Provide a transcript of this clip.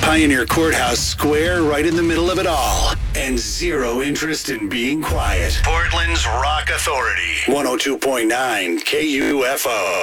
Pioneer Courthouse Square right in the middle of it all. And zero interest in being quiet. Portland's Rock Authority. 102.9 KUFO.